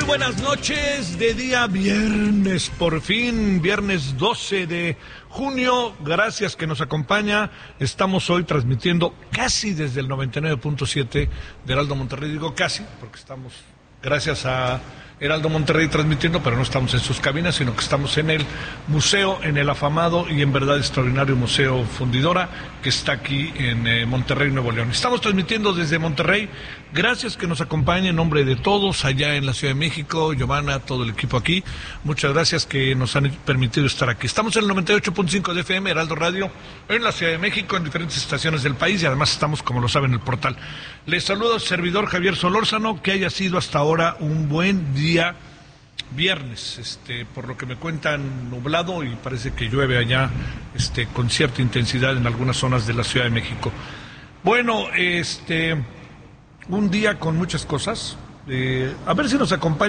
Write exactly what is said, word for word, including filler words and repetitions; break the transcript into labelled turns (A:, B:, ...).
A: Muy buenas noches, de día viernes, por fin, viernes doce de junio, gracias que nos acompaña. Estamos hoy transmitiendo casi desde el noventa y nueve punto siete de Heraldo Monterrey, digo casi, porque estamos, gracias a Heraldo Monterrey transmitiendo, pero no estamos en sus cabinas, sino que estamos en el museo, en el afamado y en verdad extraordinario Museo Fundidora, que está aquí en eh, Monterrey, Nuevo León. Estamos transmitiendo desde Monterrey, gracias que nos acompañe en nombre de todos allá en la Ciudad de México, Giovanna, todo el equipo aquí, muchas gracias que nos han permitido estar aquí. Estamos en el noventa y ocho punto cinco de F M, Heraldo Radio, en la Ciudad de México, en diferentes estaciones del país y además estamos, como lo saben, en el portal. Les saludo al servidor Javier Solórzano, que haya sido hasta ahora un buen día. Día viernes, este, por lo que me cuentan, nublado y parece que llueve allá, este, con cierta intensidad en algunas zonas de la Ciudad de México. Bueno, este, un día con muchas cosas. Eh, a ver si nos acompaña